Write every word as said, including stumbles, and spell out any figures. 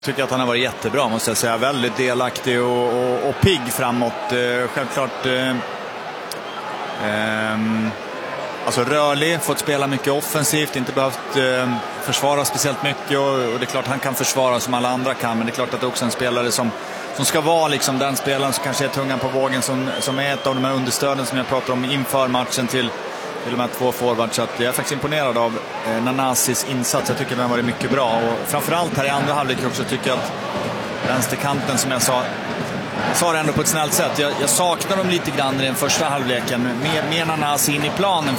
Tycker att han har varit jättebra, måste jag säga. Väldigt delaktig och, och, och pigg framåt. Eh, självklart eh, eh, alltså rörlig, fått spela mycket offensivt, inte behövt eh, försvara speciellt mycket, och, och det är klart han kan försvara som alla andra kan, men det är klart att det är också en spelare som, som ska vara liksom den spelaren som kanske är tungan på vågen, som, som är ett av de här understöden som jag pratar om inför matchen till till de här två forwards. Så att jag är faktiskt imponerad av eh, Nanasis insats. Jag tycker den har varit mycket bra, och framförallt här i andra halvlek också tycker jag att vänsterkanten, som jag sa jag sa det ändå på ett snällt sätt, jag, jag saknar dem lite grann i den första halvleken, mer, mer Nanasi in i planen